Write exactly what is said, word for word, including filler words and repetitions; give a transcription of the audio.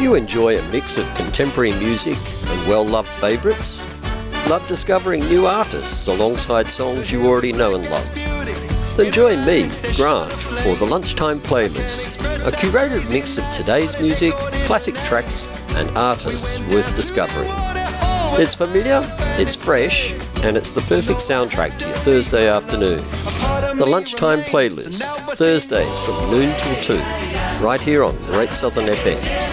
you enjoy a mix of contemporary music and well-loved favourites? Love discovering new artists alongside songs you already know and love? Then join me, Grant, for the Lunchtime Playlist, a curated mix of today's music, classic tracks and artists worth discovering. It's familiar, it's fresh, and it's the perfect soundtrack to your Thursday afternoon. The Lunchtime Playlist, Thursdays from noon till two, right here on Great Southern F M.